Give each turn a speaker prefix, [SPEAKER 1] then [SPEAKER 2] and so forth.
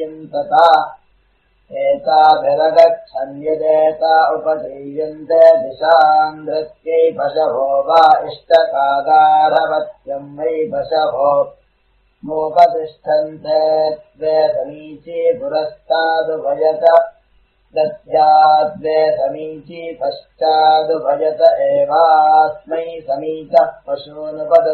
[SPEAKER 1] तथा एताभिरगच्छन्यदेता उपधीयन्ते दिशाम् नृत्यै पशवो वा इष्टकागारवत्यम् वै पशवो मोपतिष्ठन्ते द्वे समीची पुरस्तादुभयत दद्याद्वे समीची पश्चादुभयत एवास्मै समीतः पशूनुपद